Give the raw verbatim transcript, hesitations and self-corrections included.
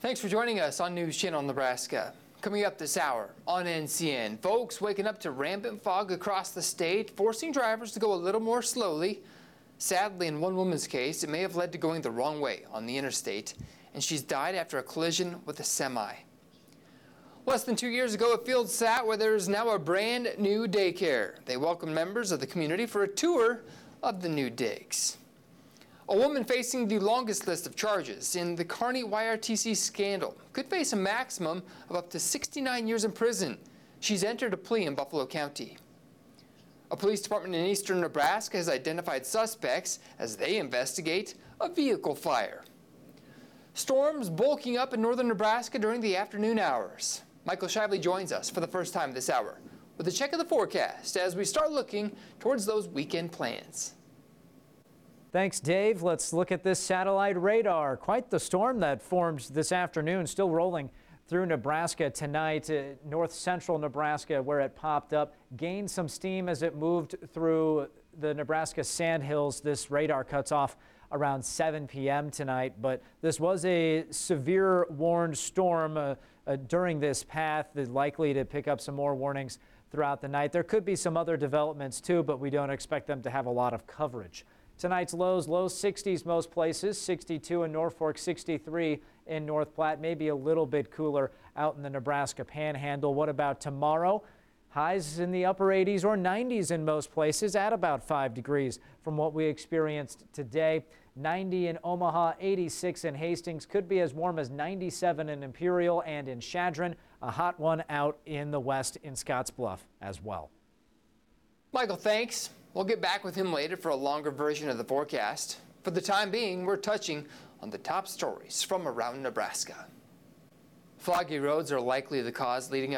Thanks for joining us on News Channel Nebraska. Coming up this hour on N C N, folks waking up to rampant fog across the state, forcing drivers to go a little more slowly. Sadly, in one woman's case, it may have led to going the wrong way on the interstate, and she's died after a collision with a semi. Less than two years ago, it feels sat where there is now a brand new daycare. They welcomed members of the community for a tour of the new digs. A woman facing the longest list of charges in the Kearney Y R T C scandal could face a maximum of up to sixty-nine years in prison. She's entered a plea in Buffalo County. A police department in eastern Nebraska has identified suspects as they investigate a vehicle fire. Storms bulking up in northern Nebraska during the afternoon hours. Michael Shively joins us for the first time this hour with a check of the forecast as we start looking towards those weekend plans. Thanks, Dave. Let's look at this satellite radar. Quite the storm that formed this afternoon, still rolling through Nebraska tonight. Uh, north central Nebraska, where it popped up, gained some steam as it moved through the Nebraska Sandhills. This radar cuts off around seven p m tonight, but this was a severe warned storm uh, uh, during this path, likely to pick up some more warnings throughout the night. There could be some other developments too, but we don't expect them to have a lot of coverage. Tonight's lows, low sixties most places, sixty-two in Norfolk, sixty-three in North Platte, maybe a little bit cooler out in the Nebraska Panhandle. What about tomorrow? Highs in the upper eighties or nineties in most places at about five degrees from what we experienced today. ninety in Omaha, eighty-six in Hastings, could be as warm as ninety-seven in Imperial and in Chadron. A hot one out in the west in Scottsbluff as well. Michael, thanks. We'll get back with him later for a longer version of the forecast. For the time being, we're touching on the top stories from around Nebraska. Foggy roads are likely the cause leading up